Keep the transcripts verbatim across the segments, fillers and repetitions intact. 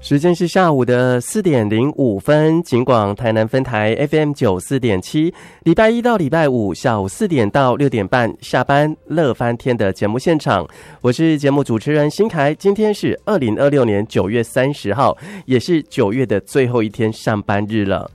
时间是下午的四点零五分，警广台南分台 F M 九四点七，礼拜一到礼拜五下午四点到六点半下班乐翻天的节目现场，我是节目主持人新凯。今天是二零二六年九月三十号，也是九月的最后一天上班日了。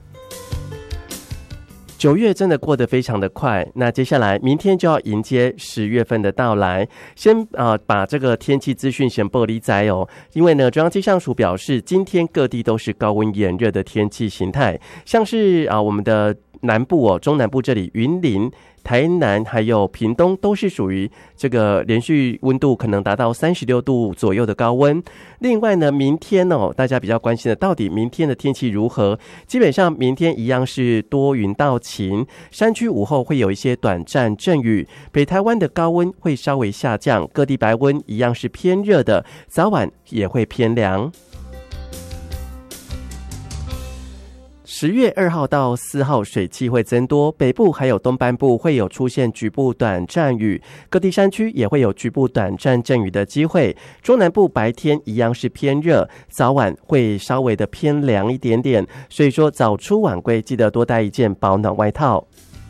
九月真的过得非常的快，那接下来明天就要迎接十月份的到来。先啊、呃、把这个天气资讯先报理在哦，因为呢中央气象署表示，今天各地都是高温炎热的天气形态，像是啊、呃、我们的南部哦，中南部这里云林、台南还有屏东都是属于这个连续温度可能达到三十六度左右的高温。另外呢，明天哦，大家比较关心的，到底明天的天气如何？基本上明天一样是多云到晴，山区午后会有一些短暂阵雨，北台湾的高温会稍微下降，各地白温一样是偏热的，早晚也会偏凉。十月二号到四号水汽会增多，北部还有东半部会有出现局部短暂雨，各地山区也会有局部短暂阵雨的机会。中南部白天一样是偏热，早晚会稍微的偏凉一点点，所以说早出晚归记得多带一件保暖外套。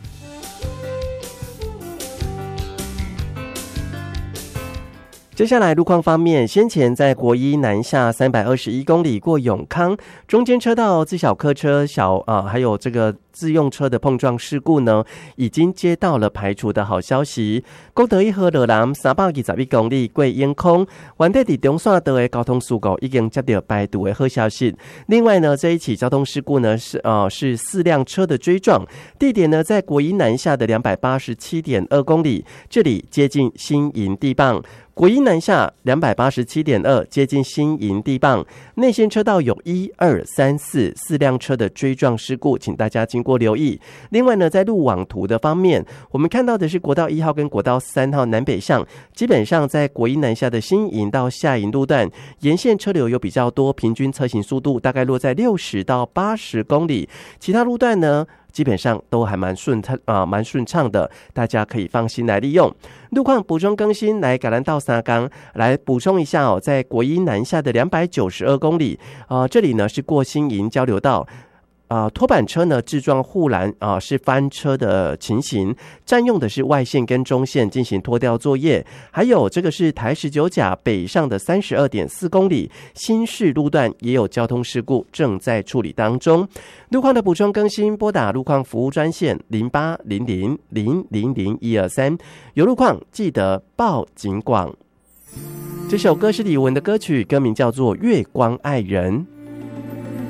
接下来路况方面，先前在国一南下三百二十一公里过永康，中间车道自小客车小啊，还有这个自用车的碰撞事故呢，已经接到了排除的好消息。高德一和乐南三百二十一公里过永康，原地伫中线道的交通事故已经接到排除的好消息。另外呢，这一起交通事故呢是呃是四辆车的追撞，地点呢在国一南下的两百八十七点二公里，这里接近新营地磅。国一南下两百八十七点二，接近新营地磅，内线车道有一二三四四辆车的追撞事故，请大家经过留意。另外呢，在路网图的方面，我们看到的是国道一号跟国道三号南北向，基本上在国一南下的新营到下营路段，沿线车流有比较多，平均车行速度大概落在六十到八十公里，其他路段呢基本上都还蛮顺畅啊，蛮顺畅的，大家可以放心来利用。路况补充更新，来橄榄道三港来补充一下哦，在国一南下的两百九十二公里啊、呃，这里呢是过新营交流道。啊、呃，拖板车呢自撞护栏啊、呃，是翻车的情形，占用的是外线跟中线进行拖吊作业。还有这个是台十九甲北上的三十二点四公里新市路段也有交通事故，正在处理当中。路况的补充更新，拨打路况服务专线零八零零零零零一二三，有路况记得报警广。这首歌是李玟的歌曲，歌名叫做《月光爱人》。